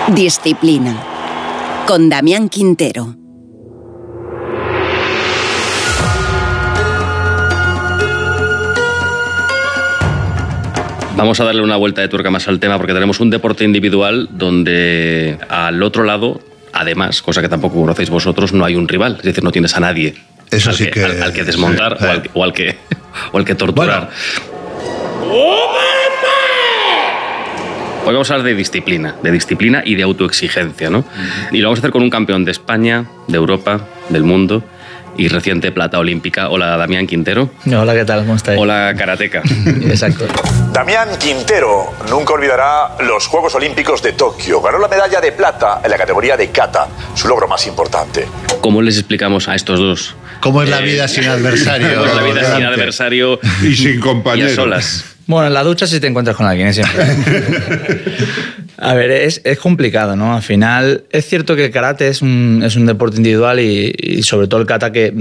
Disciplina. Con Damián Quintero. Vamos a darle una vuelta de tuerca más al tema porque tenemos un deporte individual donde al otro lado, además, cosa que tampoco conocéis vosotros, no hay un rival. Es decir, no tienes a nadie Eso al sí que al que desmontar, sí. o al que torturar. Bueno. Hoy vamos a hablar de disciplina y de autoexigencia, ¿no? Y lo vamos a hacer con un campeón de España, de Europa, del mundo y reciente plata olímpica. Hola, Damián Quintero. Hola, ¿qué tal? ¿Cómo estáis? Hola, karateca. Exacto. Damián Quintero nunca olvidará los Juegos Olímpicos de Tokio. Ganó la medalla de plata en la categoría de kata, su logro más importante. ¿Cómo les explicamos a estos dos? ¿Cómo es la vida sin adversario? ¿Cómo es la vida sin adversario y sin y compañero? a solas? Bueno, en la ducha sí te encuentras con alguien, siempre. A ver, es complicado, ¿no? Al final, es cierto que el karate es un deporte individual y sobre todo el kata que